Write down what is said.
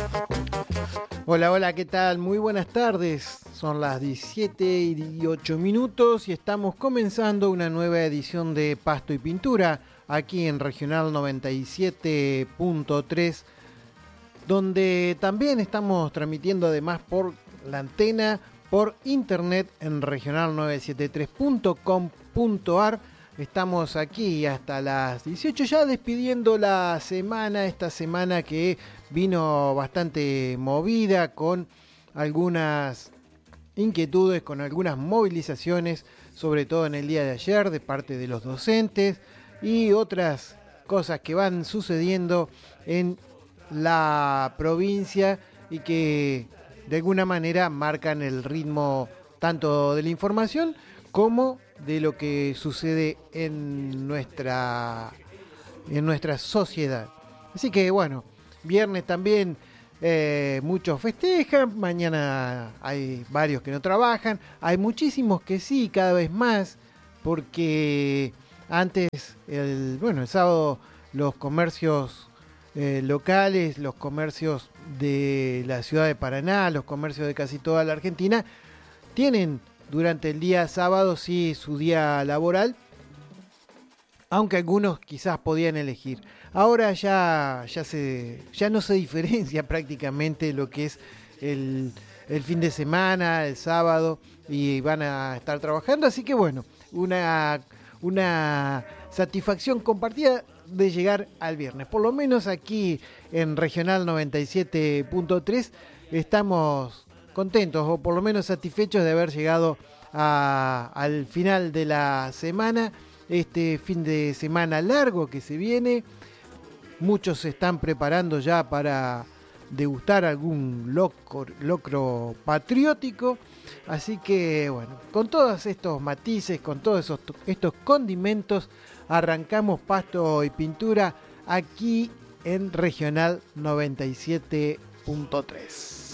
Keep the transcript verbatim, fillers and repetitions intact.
Hola, hola, ¿qué tal? Muy buenas tardes. Son las diecisiete y ocho minutos y estamos comenzando una nueva edición de Pasto y Pintura aquí en Regional noventa y siete punto tres, donde también estamos transmitiendo además por la antena, por internet en regional novecientos setenta y tres punto com punto a r. Estamos aquí hasta las dieciocho, ya despidiendo la semana, esta semana que vino bastante movida, con algunas inquietudes, con algunas movilizaciones, sobre todo en el día de ayer de parte de los docentes y otras cosas que van sucediendo en la provincia y que de alguna manera marcan el ritmo tanto de la información como de lo que sucede en nuestra en nuestra sociedad. Así que bueno, viernes también eh, muchos festejan, mañana hay varios que no trabajan, hay muchísimos que sí, cada vez más, porque antes, el, bueno, el sábado los comercios eh, locales, los comercios de la ciudad de Paraná, los comercios de casi toda la Argentina, tienen durante el día sábado sí su día laboral, aunque algunos quizás podían elegir. Ahora ya, ya, se, ya no se diferencia prácticamente lo que es el, el fin de semana, el sábado, y van a estar trabajando. Así que bueno, una, una satisfacción compartida de llegar al viernes. Por lo menos aquí en Regional noventa y siete punto tres estamos contentos, o por lo menos satisfechos de haber llegado a, al final de la semana. Este fin de semana largo que se viene, muchos se están preparando ya para degustar algún locro, locro patriótico, así que bueno, con todos estos matices, con todos esos, estos condimentos, arrancamos Pasto y Pintura aquí en Regional noventa y siete punto tres.